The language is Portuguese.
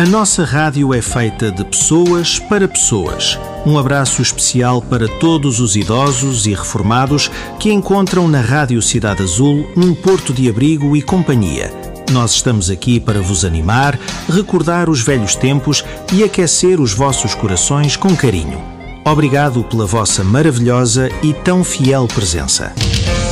A nossa rádio é feita de pessoas para pessoas. Um abraço especial para todos os idosos e reformados que encontram na Rádio Cidade Azul um porto de abrigo e companhia. Nós estamos aqui para vos animar, recordar os velhos tempos e aquecer os vossos corações com carinho. Obrigado pela vossa maravilhosa e tão fiel presença.